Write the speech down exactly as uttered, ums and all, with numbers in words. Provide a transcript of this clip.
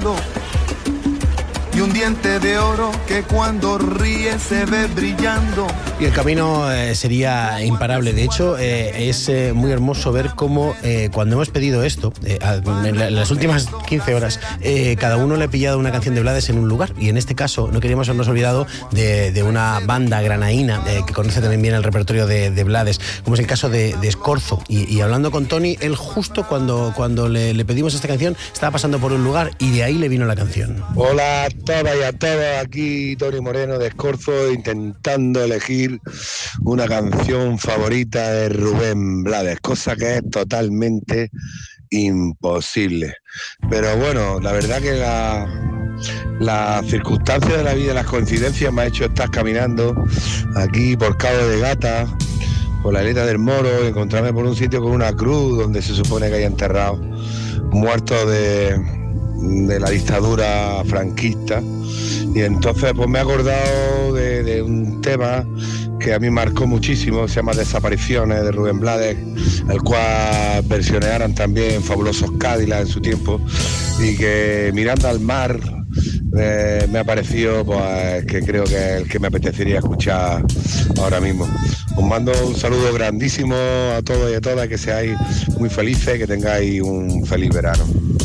bailando. Y un diente de oro que cuando ríe se ve brillando. Y el camino eh, sería imparable. De hecho, eh, es eh, muy hermoso ver cómo eh, cuando hemos pedido esto, eh, en, la, en las últimas quince horas, eh, cada uno le ha pillado una canción de Blades en un lugar. Y en este caso no queríamos habernos olvidado de, de una banda granaína eh, que conoce también bien el repertorio de, de Blades, como es el caso de, de Scorzo. Y, y hablando con Tony, él justo cuando, cuando le, le pedimos esta canción estaba pasando por un lugar y de ahí le vino la canción. Hola a todas y a todos, aquí Tony Moreno de Scorzo, intentando elegir una canción favorita de Rubén Blades, cosa que es totalmente imposible. Pero bueno, la verdad que la, las circunstancias de la vida y las coincidencias me ha hecho estar caminando aquí por Cabo de Gata, por la Isleta del Moro, y encontrarme por un sitio con una cruz donde se supone que hay enterrados muertos de... de la dictadura franquista, y entonces pues me he acordado de, de un tema que a mí marcó muchísimo, se llama Desapariciones, de Rubén Blades, el cual versionearon también Fabulosos Cádiz en su tiempo, y que mirando al mar eh, me ha parecido pues que creo que es el que me apetecería escuchar ahora mismo. Os mando un saludo grandísimo a todos y a todas, que seáis muy felices, que tengáis un feliz verano.